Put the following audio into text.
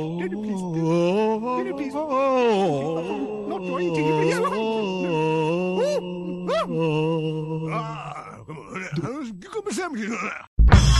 Dinner, please. Not trying to keep me alive. No. Come on. Give me some.